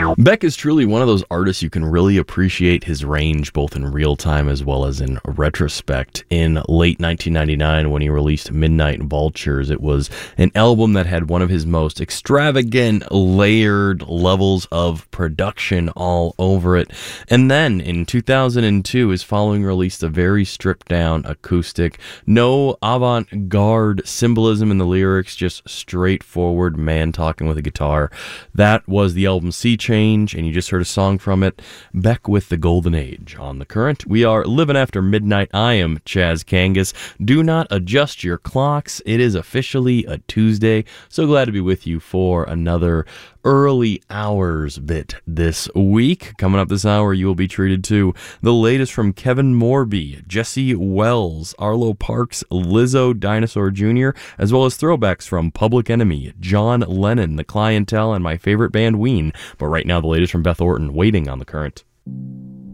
Beck is truly one of those artists you can really appreciate his range both in real time as well as in retrospect. In late 1999, when he released Midnight Vultures, it was an album that had one of his most extravagant, layered levels of production all over it. And then in 2002, his following released a very stripped down acoustic, no avant-garde symbolism in the lyrics, just straightforward man talking with a guitar. That was the album Sea Change, and you just heard a song from it, Beck with the Golden Age. On The Current, we are living after midnight. I am Chaz Kangas. Do not adjust your clocks. It is officially a Tuesday. So glad to be with you for another early hours bit this week. Coming up this hour, you will be treated to the latest from Kevin Morby, Jesse Wells, Arlo Parks, Lizzo, Dinosaur Jr., as well as throwbacks from Public Enemy, John Lennon, The Clientele, and my favorite band, Ween. But right now, the latest from Beth Orton, Waiting on The Current.